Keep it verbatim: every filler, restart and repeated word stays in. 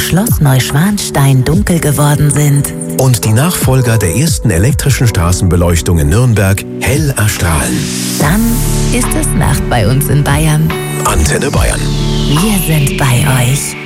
Schloss Neuschwanstein dunkel geworden sind und die Nachfolger der ersten elektrischen Straßenbeleuchtung in Nürnberg hell erstrahlen, dann ist es Nacht bei uns in Bayern. Antenne Bayern. Wir sind bei euch.